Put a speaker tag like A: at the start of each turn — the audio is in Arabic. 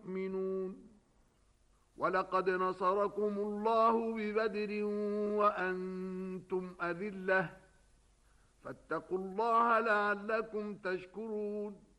A: يؤمنون ولقد نصركم الله ببدر وأنتم أذلة فاتقوا الله لعلكم تشكرون